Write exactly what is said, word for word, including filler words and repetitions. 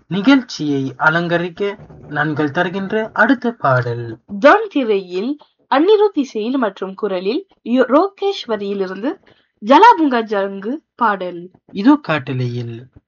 நிகழ்ச்சியை அலங்கரிக்க நாங்கள் தருகின்ற அடுத்த பாடல் ஜான் திரையில் அன்னிருத் இசையில் மற்றும் குரலில் யு- ரோகேஷ் வரியிலிருந்து ஜலாபுங்கா ஜங்கு பாடல். இதோ காட்டலையில்